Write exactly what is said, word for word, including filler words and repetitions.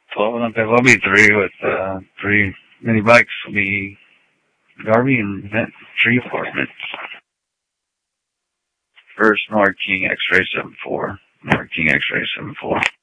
twelve Olympic Lobby three with uh, three mini bikes will be Garvey and Vent Tree Apartments. First, Nord King X-Ray seven four. Nord King X-Ray seven four.